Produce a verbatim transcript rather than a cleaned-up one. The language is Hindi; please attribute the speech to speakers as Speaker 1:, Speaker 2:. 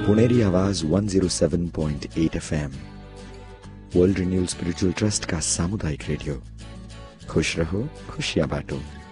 Speaker 1: पुणेरी आवाज one oh seven point eight F M, world renewal spiritual trust का सामुदायिक रेडियो। खुश रहो, खुशियां बांटो।